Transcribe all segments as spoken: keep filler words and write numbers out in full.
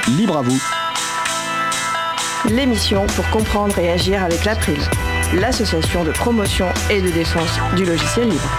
libre à vous. L'émission pour comprendre et agir avec l'April, l'association de promotion et de défense du logiciel libre.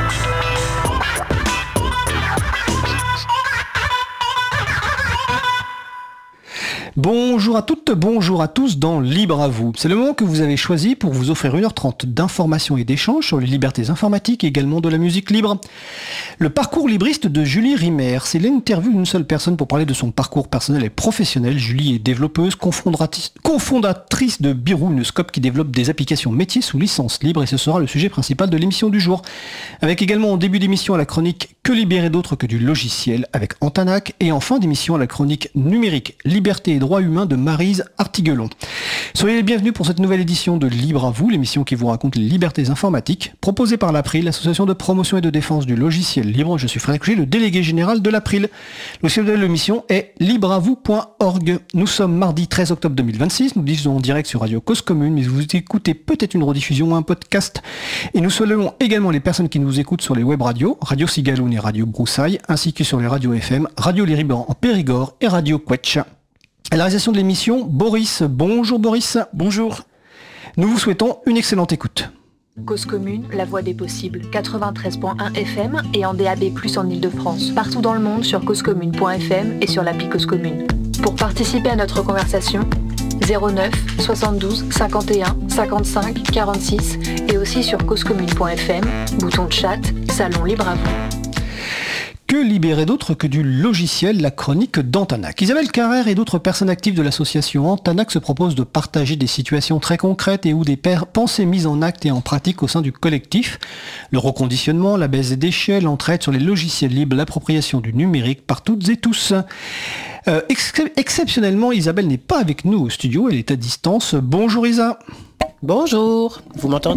Bonjour à toutes, bonjour à tous dans Libre à vous. C'est le moment que vous avez choisi pour vous offrir une heure trente d'informations et d'échanges sur les libertés informatiques et également de la musique libre. Le parcours libriste de Julie Rimer, c'est l'interview d'une seule personne pour parler de son parcours personnel et professionnel. Julie est développeuse, cofondatrice de Birou, une scope qui développe des applications métiers sous licence libre, et ce sera le sujet principal de l'émission du jour. Avec également en début d'émission la chronique Que libérer d'autre que du logiciel avec Antanac, et en fin d'émission la chronique numérique, liberté et droits humains de Maryse Artiguelon. Soyez les bienvenus pour cette nouvelle édition de Libre à vous, l'émission qui vous raconte les libertés informatiques, proposée par l'April, l'association de promotion et de défense du logiciel libre. Je suis Frédéric Couchet, le délégué général de l'April. Le site de l'émission est libre à vous point org. Nous sommes mardi treize octobre deux mille vingt-six, nous diffusons en direct sur Radio Cause Commune, mais vous écoutez peut-être une rediffusion ou un podcast. Et nous saluons également les personnes qui nous écoutent sur les web radios, Radio Cigaloun et Radio Broussailles, ainsi que sur les radios F M, Radio Liriban en Périgord et Radio Quetch. À la réalisation de l'émission, Boris. Bonjour Boris. Bonjour. Nous vous souhaitons une excellente écoute. Cause Commune, la voix des possibles, quatre-vingt-treize virgule un F M et en D A B plus, en Ile-de-France. Partout dans le monde sur cause commune point F M et sur l'appli Cause Commune. Pour participer à notre conversation, zéro neuf soixante-douze cinquante et un cinquante-cinq quarante-six et aussi sur cause commune point F M, bouton de chat, salon libre à vous. Que libérer d'autre que du logiciel, la chronique d'Antanac. Isabelle Carrère et d'autres personnes actives de l'association Antanac se proposent de partager des situations très concrètes et où des pensées mises en acte et en pratique au sein du collectif. Le reconditionnement, la baisse des déchets, l'entraide sur les logiciels libres, l'appropriation du numérique par toutes et tous. Euh, ex- exceptionnellement, Isabelle n'est pas avec nous au studio, elle est à distance. Bonjour Isa. Bonjour, vous m'entendez ?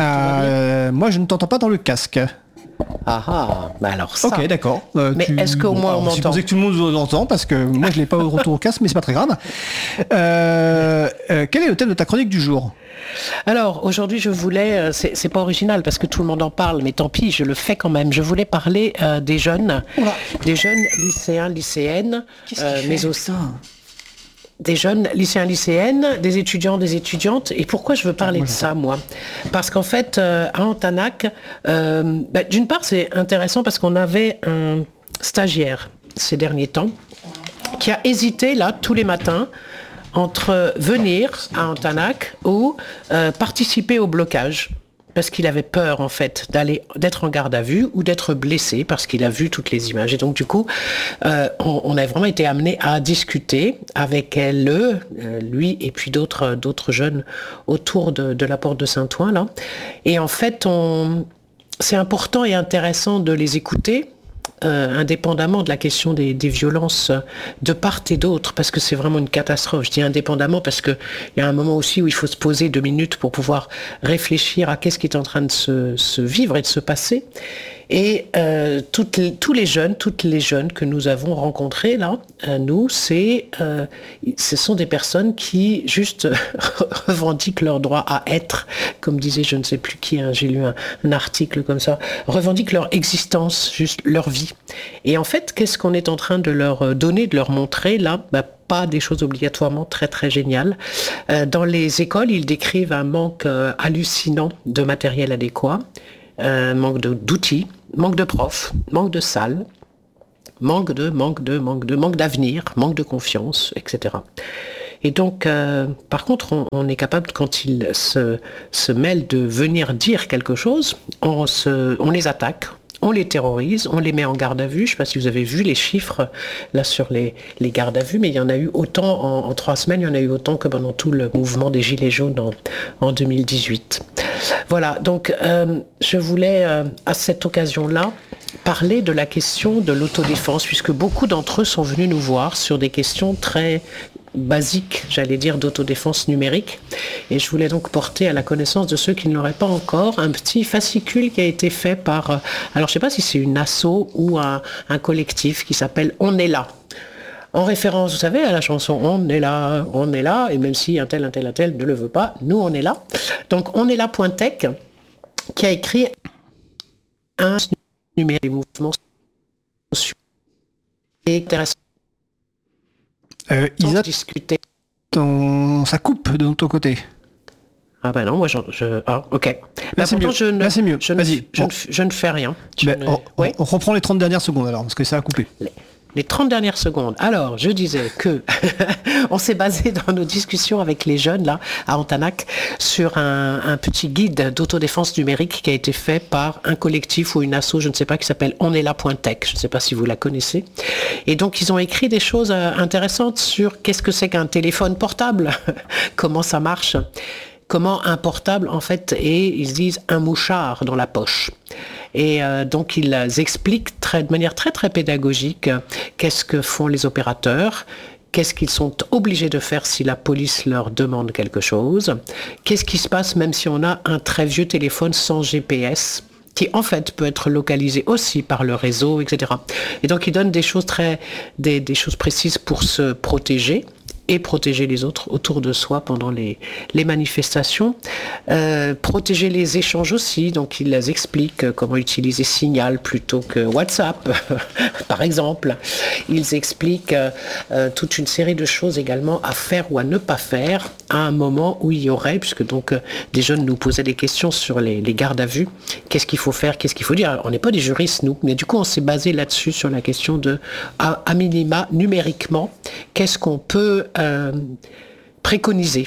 euh, Moi je ne t'entends pas dans le casque. Ah ah, bah alors ça. Ok, d'accord. Euh, mais tu... est-ce qu'au moins on m'entend ? Supposez que tout le monde vous entend, parce que moi je l'ai pas au retour au casque, mais c'est pas très grave. Euh, euh, quel est le thème de ta chronique du jour ? Alors aujourd'hui je voulais, c'est, c'est pas original parce que tout le monde en parle, mais tant pis, je le fais quand même. Je voulais parler euh, des jeunes, Oula. des jeunes lycéens, lycéennes, euh, mais aussi des jeunes lycéens, lycéennes, des étudiants, des étudiantes. Et pourquoi je veux parler ah, de ça, moi ? Parce qu'en fait, euh, à Antanac, euh, bah, d'une part, c'est intéressant parce qu'on avait un stagiaire ces derniers temps qui a hésité, là, tous les matins, entre venir à Antanac ou euh, participer au blocage. Parce qu'il avait peur, en fait, d'aller, d'être en garde à vue ou d'être blessé parce qu'il a vu toutes les images. Et donc, du coup, euh, on, on a vraiment été amené à discuter avec elle, euh, lui et puis d'autres, d'autres jeunes autour de, de la porte de Saint-Ouen, là. Et en fait, on, c'est important et intéressant de les écouter, Euh, indépendamment de la question des, des violences de part et d'autre, parce que c'est vraiment une catastrophe. Je dis indépendamment parce qu'il y a un moment aussi où il faut se poser deux minutes pour pouvoir réfléchir à qu'est-ce qui est en train de se, se vivre et de se passer. Et euh, toutes les, tous les jeunes, toutes les jeunes que nous avons rencontrés là, euh, nous, c'est, euh, ce sont des personnes qui juste revendiquent leur droit à être, comme disait je ne sais plus qui, hein, j'ai lu un, un article comme ça, revendiquent leur existence, juste leur vie. Et en fait, qu'est-ce qu'on est en train de leur donner, de leur montrer là ? Bah, pas des choses obligatoirement très très géniales. Euh, dans les écoles, ils décrivent un manque euh, hallucinant de matériel adéquat, euh, manque de, d'outils, manque de profs, manque de salles, manque de, manque de, manque de, manque d'avenir, manque de confiance, et cetera. Et donc, euh, par contre, on, on est capable, quand ils se, se mêlent de venir dire quelque chose, on, se, on les attaque, on les terrorise, on les met en garde à vue. Je ne sais pas si vous avez vu les chiffres là sur les, les gardes à vue, mais il y en a eu autant en, en trois semaines, il y en a eu autant que pendant tout le mouvement des Gilets jaunes en, en deux mille dix-huit. Voilà, donc euh, je voulais euh, à cette occasion-là parler de la question de l'autodéfense, puisque beaucoup d'entre eux sont venus nous voir sur des questions très basique, j'allais dire, d'autodéfense numérique. Et je voulais donc porter à la connaissance de ceux qui ne l'auraient pas encore un petit fascicule qui a été fait par, euh, alors je ne sais pas si c'est une asso ou un, un collectif qui s'appelle On est là. En référence, vous savez, à la chanson On est là, on est là, et même si un tel, un tel, un tel ne le veut pas, nous on est là. Donc on est là.tech qui a écrit un numérique des mouvements sociaux et intéressant. Euh, Isa, discuter. ton... ça coupe de ton côté. Ah ben non, moi je... je... Ah, ok. Là, bah, c'est mieux. Je ne, Là, c'est mieux. Je, ne, Vas-y. je, Bon. ne, je ne fais rien. Ben, ne... on, ouais. on reprend les trente dernières secondes alors, parce que ça a coupé. Les... Les trente dernières secondes. Alors, je disais que on s'est basé dans nos discussions avec les jeunes là à Antanac sur un, un petit guide d'autodéfense numérique qui a été fait par un collectif ou une asso, je ne sais pas, qui s'appelle on est là point tech. Je ne sais pas si vous la connaissez. Et donc, ils ont écrit des choses intéressantes sur qu'est-ce que c'est qu'un téléphone portable, comment ça marche. Comment un portable, en fait, est, ils disent, un mouchard dans la poche. Et euh, donc, ils expliquent très, de manière très, très pédagogique euh, qu'est-ce que font les opérateurs, qu'est-ce qu'ils sont obligés de faire si la police leur demande quelque chose, qu'est-ce qui se passe même si on a un très vieux téléphone sans G P S, qui en fait peut être localisé aussi par le réseau, et cetera. Et donc, ils donnent des choses, très, des, des choses précises pour se protéger et protéger les autres autour de soi pendant les, les manifestations. Euh, protéger les échanges aussi, donc ils les expliquent comment utiliser Signal plutôt que WhatsApp, par exemple. Ils expliquent euh, toute une série de choses également à faire ou à ne pas faire à un moment où il y aurait, puisque donc euh, des jeunes nous posaient des questions sur les, les gardes à vue, qu'est-ce qu'il faut faire, qu'est-ce qu'il faut dire. Alors, on n'est pas des juristes, nous, mais du coup on s'est basé là-dessus sur la question de, à, à minima, numériquement, qu'est-ce qu'on peut Euh, préconisé.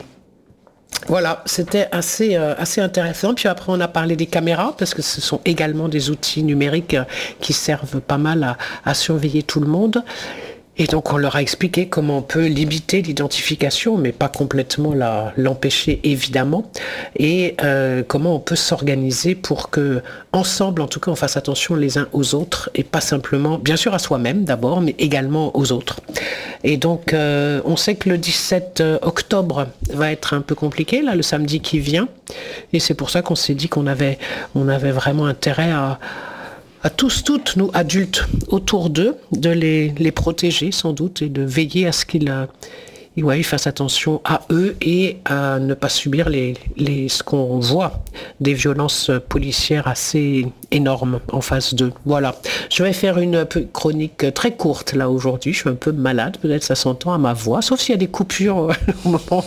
Voilà, c'était assez, euh, assez intéressant. Puis après, on a parlé des caméras, parce que ce sont également des outils numériques euh, qui servent pas mal à, à surveiller tout le monde. Et donc, on leur a expliqué comment on peut limiter l'identification, mais pas complètement la, l'empêcher, évidemment. Et euh, comment on peut s'organiser pour que, ensemble, en tout cas, on fasse attention les uns aux autres, et pas simplement, bien sûr, à soi-même d'abord, mais également aux autres. Et donc, euh, on sait que le dix-sept octobre va être un peu compliqué, là, le samedi qui vient. Et c'est pour ça qu'on s'est dit qu'on avait, on avait vraiment intérêt à... à tous, toutes, nous, adultes, autour d'eux, de les, les protéger, sans doute, et de veiller à ce qu'ils euh, ouais, ils fassent attention à eux et à ne pas subir les, les, ce qu'on voit, des violences policières assez énormes en face d'eux. Voilà. Je vais faire une chronique très courte, là, aujourd'hui. Je suis un peu malade, peut-être ça s'entend à ma voix, sauf s'il y a des coupures au moment.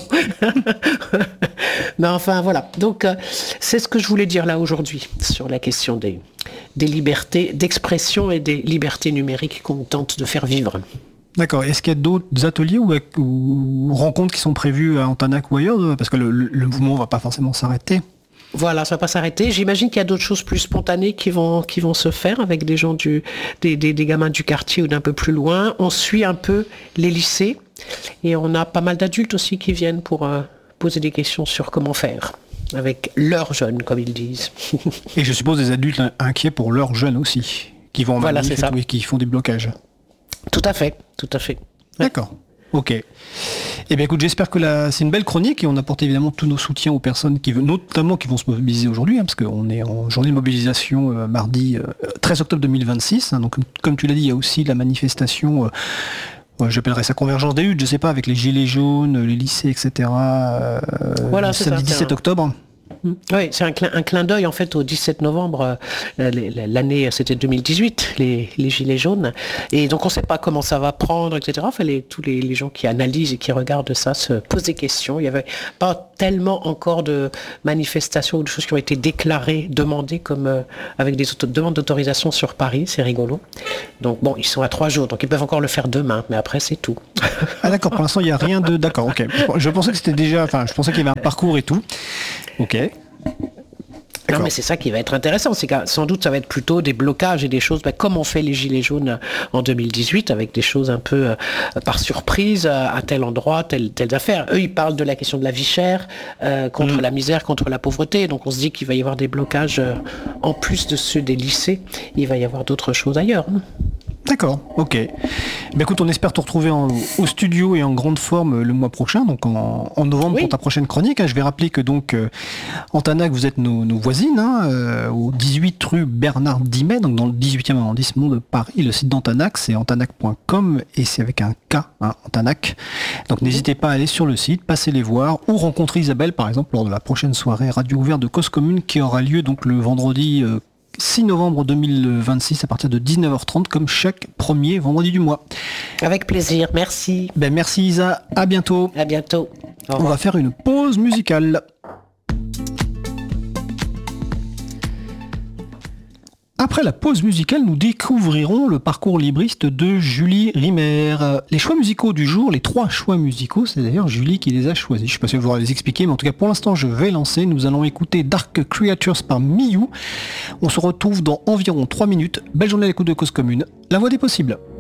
Mais enfin, voilà. Donc, euh, c'est ce que je voulais dire là aujourd'hui, sur la question des... des libertés d'expression et des libertés numériques qu'on tente de faire vivre. D'accord. Est-ce qu'il y a d'autres ateliers ou, ou rencontres qui sont prévues à Antanac ou ailleurs? Parce que le, le mouvement ne va pas forcément s'arrêter. Voilà, ça va pas s'arrêter. J'imagine qu'il y a d'autres choses plus spontanées qui vont, qui vont se faire avec des gens du, des, des, des gamins du quartier ou d'un peu plus loin. On suit un peu les lycées et on a pas mal d'adultes aussi qui viennent pour euh, poser des questions sur comment faire avec leurs jeunes, comme ils disent. Et je suppose des adultes inquiets pour leurs jeunes aussi, qui vont en voilà, manif c'est ça. Et qui font des blocages. Tout à fait, tout à fait. D'accord, ok. Eh bien écoute, j'espère que la... c'est une belle chronique et on apporte évidemment tous nos soutiens aux personnes qui veulent, notamment qui vont se mobiliser aujourd'hui, hein, parce qu'on est en journée de mobilisation euh, mardi euh, treize octobre deux mille vingt-six. Hein, donc comme tu l'as dit, il y a aussi la manifestation... Euh, Ouais, j'appellerais ça convergence des luttes, je sais pas, avec les gilets jaunes, les lycées, et cetera. Euh, voilà, c'est samedi ça, dix-sept octobre. Oui, c'est un clin, un clin d'œil en fait au dix-sept novembre, euh, l'année c'était deux mille dix-huit, les, les gilets jaunes. Et donc on ne sait pas comment ça va prendre, et cetera. Enfin, les, tous les, les gens qui analysent et qui regardent ça se posent des questions. Il n'y avait pas tellement encore de manifestations ou de choses qui ont été déclarées, demandées comme euh, avec des auto- demandes d'autorisation sur Paris, c'est rigolo. Donc bon, ils sont à trois jours, donc ils peuvent encore le faire demain, mais après c'est tout. Ah d'accord, pour l'instant il n'y a rien de... D'accord, ok. Je pensais que c'était déjà... Enfin, je pensais qu'il y avait un parcours et tout. Ok. Non mais c'est ça qui va être intéressant, c'est que sans doute ça va être plutôt des blocages et des choses, bah, comme on fait les gilets jaunes en deux mille dix-huit, avec des choses un peu euh, par surprise, euh, à tel endroit, telle, telle affaire. Eux ils parlent de la question de la vie chère, euh, contre mmh. la misère, contre la pauvreté, donc on se dit qu'il va y avoir des blocages, euh, en plus de ceux des lycées, il va y avoir d'autres choses ailleurs. Hein. D'accord, ok. Ben écoute, on espère te retrouver en, au studio et en grande forme le mois prochain, donc en, en novembre oui. pour ta prochaine chronique. Je vais rappeler que donc euh, Antanac, vous êtes nos, nos voisines, hein, euh, au dix-huit rue Bernard Dimet, donc dans le dix-huitième arrondissement de Paris. Le site d'Antanac, c'est antanac point com et c'est avec un K, hein, Antanac. Donc mmh. n'hésitez pas à aller sur le site, passer les voir ou rencontrer Isabelle, par exemple, lors de la prochaine soirée radio ouverte de Cause Commune qui aura lieu donc le vendredi euh, six novembre deux mille vingt-six à partir de dix-neuf heures trente comme chaque premier vendredi du mois. Avec plaisir, merci. Ben merci Isa, à bientôt. À bientôt. On va faire une pause musicale. Après la pause musicale, nous découvrirons le parcours libriste de Julie Rimer. Les choix musicaux du jour, les trois choix musicaux, c'est d'ailleurs Julie qui les a choisis. Je ne sais pas si vous pourrez les expliquer, mais en tout cas pour l'instant je vais lancer. Nous allons écouter Dark Creatures par Miyu. On se retrouve dans environ trois minutes. Belle journée à l'écoute de Cause Commune, la voix des possibles.